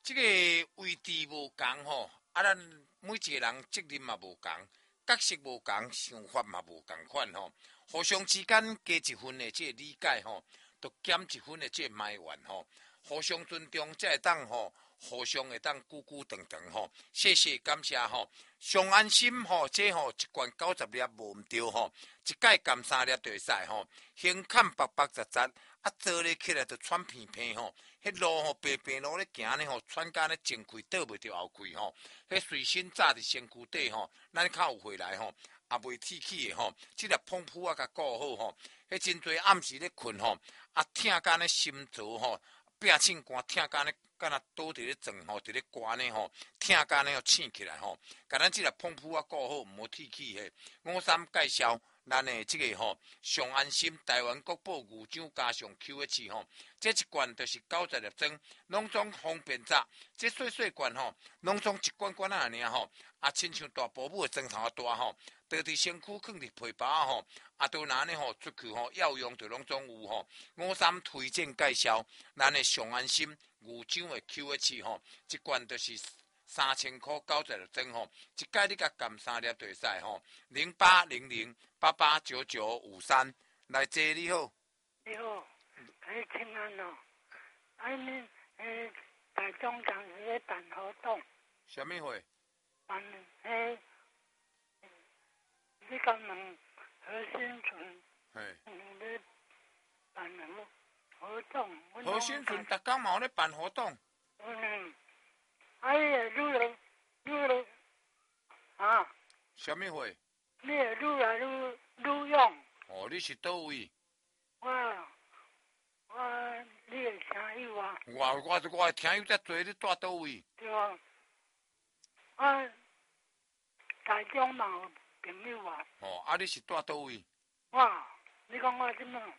这个位置无共吼，咱每一个人责任嘛无共，角色无共，想法嘛无共款吼，互相之间加一分的这个理解吼，都减一分的这个埋怨吼，互相尊重才会当吼，互相会当久久长长吼，谢谢感谢吼，上安心吼，这吼一罐90粒无毋对吼，一盖含3粒就会使吼，胸坎白白杂杂，啊坐咧起来就喘片片吼。迄路吼白白路咧行咧吼，喘甲咧前开倒袂着后开吼。迄随身早伫身躯底吼，咱较有回来吼，也袂铁起诶吼。即粒碰扑啊，甲顾好吼。迄真侪暗时咧困吼，啊疼甲咧心浊吼，壁凊寒疼甲咧，敢若倒伫咧床吼，伫咧寒呢吼，疼甲咧醒起来吼。甲咱即粒碰扑啊顾好，毋好铁起迄。53介绍。咱的即个吼上安心台湾国宝牛掌加上 QH 吼，这一罐就是90粒装，拢总方便扎。这细罐吼，拢总一罐罐啊尔吼，啊亲像大保姆的砖头大吼，倒伫身躯放伫皮包吼，啊都拿呢吼出去吼要用就拢总有吼。53推荐介绍，咱的上安心牛掌的 QH 吼，一罐就是3000块90粒装吼，一盖你甲含3粒就会使吼，0800889953来坐你好。 你好，请安哦。恁台中当时咧办活动， 什么会？ 办你讲问何新村，咧办活动。 何新村逐工嘛有咧办活动。 愈来啊。 什么会？ 你会愈来愈勇。 哦，你是倒位？ 你会听友啊？ 我会听友遮多，你住倒位？ 对啊。台中嘛有朋友啊。 哦，啊，你是住倒位？ 你讲我怎么？